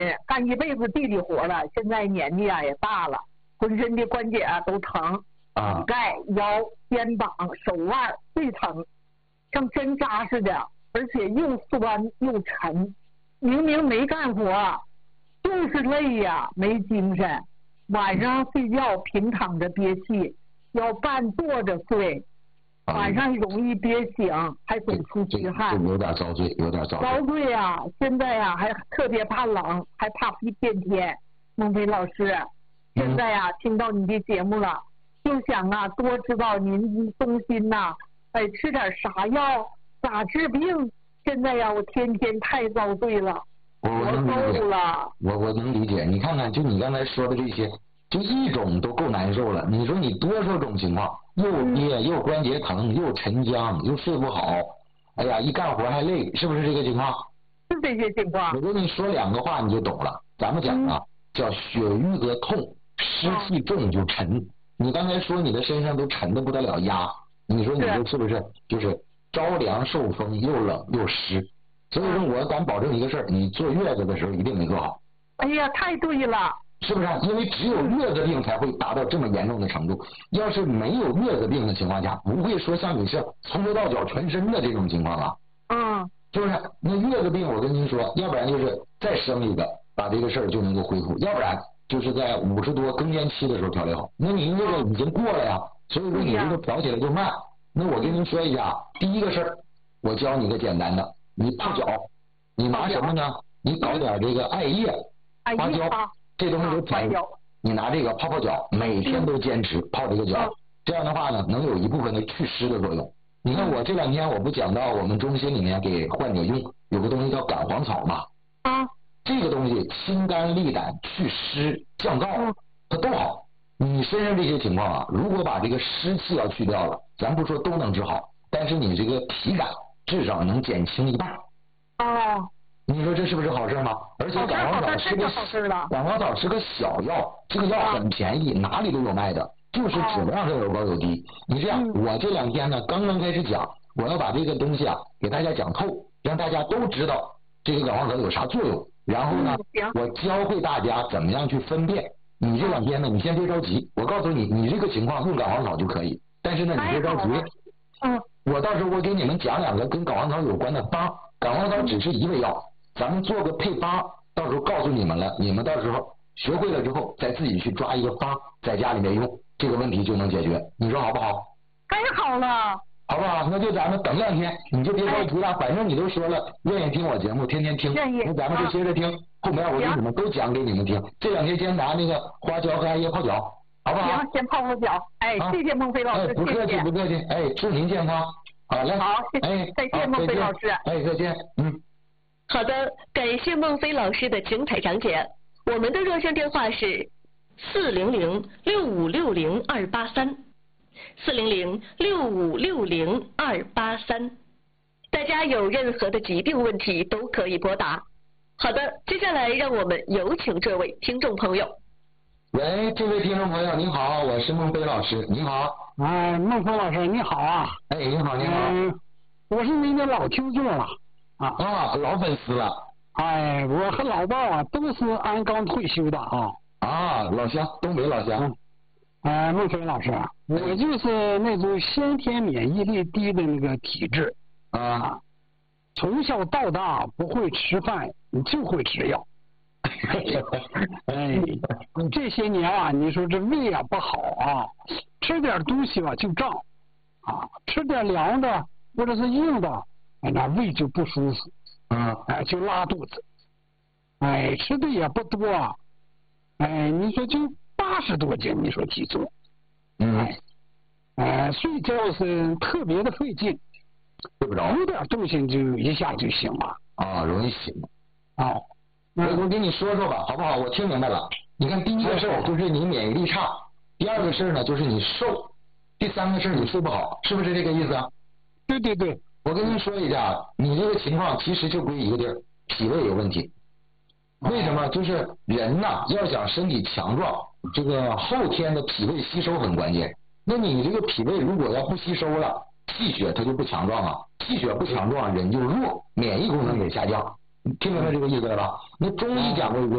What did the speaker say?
干一辈子地里活了，现在年纪也大了，浑身的关节都疼，膝盖、腰、肩膀、手腕最疼，像针扎似的，而且又酸又沉。明明没干活，就是累呀，没精神。晚上睡觉平躺着憋气，要半坐着睡，晚上容易憋醒，还总出虚汗。 有点遭罪，有点遭罪。 遭罪呀！现在呀，还特别怕冷，还怕变天。孟非老师，现在呀，听到你的节目了，就想多知道您中心吃点啥药，咋治病。现在呀，我天天太遭罪了。 我能理解了， 我能理解。你看看，就你刚才说的这些，就一种都够难受了。你说你多少种情况，又憋又关节疼，又沉僵，又睡不好，哎呀，一干活还累，是不是这个情况？ 是这些情况。 我跟你说两个话你就懂了。咱们讲叫血瘀则痛，湿气重就沉。你刚才说你的身上都沉的不得了压，你说你这是不是就是着凉受风，又冷又湿？所以说我敢保证一个事儿，你坐月子的时候一定没做好。 哎呀，太对了， 是不是？因为只有月子病才会达到这么严重的程度，要是没有月子病的情况下，不会说像你是从头到脚全身的这种情况啊。是不是？那月子病我跟您说，要不然就是再生一个，把这个事儿就能够恢复，要不然就是在50多更年期的时候调理好。那您这个已经过了呀，所以说你这个调起来就慢。那我跟您说一下，第一个事儿，我教你个简单的。你泡脚，你拿什么呢？你搞点这个艾叶、花椒，这东西都便宜。你拿这个泡脚，每天都坚持泡这个脚，这样的话呢，能有一部分的祛湿的作用。你看我这2天我不讲到我们中心里面给患者用有个东西叫感黄草嘛，这个东西清肝利胆、祛湿降燥，它都好。你身上这些情况如果把这个湿气要去掉了，咱不说都能治好，但是你这个体感至少能减轻一半。你说这是不是好事吗？而且感黄草是个小药，这个药很便宜，哪里都有卖的，就是质量上有高有低。你这样，我这2天呢刚刚开始讲，我要把这个东西给大家讲透，让大家都知道这个感黄草有啥作用。然后呢，我教会大家怎么样去分辨。你这2天呢，你先别着急，我告诉你，你这个情况用感黄草就可以，但是呢，你别着急。我到时候我给你们讲2个跟感黄草有关的方，感黄草只是一味药，咱们做个配方，到时候告诉你们了，你们到时候学会了之后，再自己去抓一个方，在家里面用，这个问题就能解决。你说好不好？ 太好了， 好不好？那就咱们等2天，你就别着急了，反正你都说了愿意听我节目，天天听，那咱们就接着听，后面我给你们都讲给你们听。这2天先拿那个花椒和艾叶泡脚。好不好？ 行，先泡脚。谢谢孟非老师， 不客气不客气。祝您健康。好嘞。 好，再见孟非老师。 再见。 好的，感谢孟非老师的精彩讲解。我们的热线电话是400-6560-283，400-6560-283。大家有任何的疾病问题都可以拨打。好的，接下来让我们有请这位听众朋友。 喂，这位听众朋友您好，我是孟非老师，您好。 孟非老师你好啊。 您好。 我是您的老听众了老粉丝了。 我和老鲍都是鞍钢退休的老乡，东北老乡。 孟非老师，我就是那种先天免疫力低的那个体质从小到大不会吃饭，你就会吃药。这些年你说这胃不好吃点东西就胀吃点凉的或者是硬的那胃就不舒服就拉肚子吃的也不多你说就80多斤，你说体重睡觉是特别的费劲， 睡不着， 有点动静就一下就醒了容易醒我跟你说说吧，好不好？我听明白了。你看，第一个事儿就是你免疫力差，第2个事儿呢就是你瘦，第3个事儿你睡不好，是不是这个意思对， 我跟您说一下，你这个情况其实就归一个地儿，脾胃有问题。为什么？就是人要想身体强壮，这个后天的脾胃吸收很关键。那你这个脾胃如果要不吸收了，气血它就不强壮气血不强壮，人就弱，免疫功能也下降。听明白这个意思了吧？那中医讲过一个